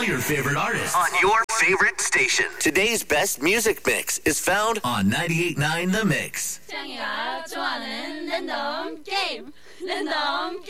all your favorite artists on your favorite station. Today's best music mix is found on 98.9 The Mix. 태양이가 좋아하는 랜덤 게임. 랜덤 게임.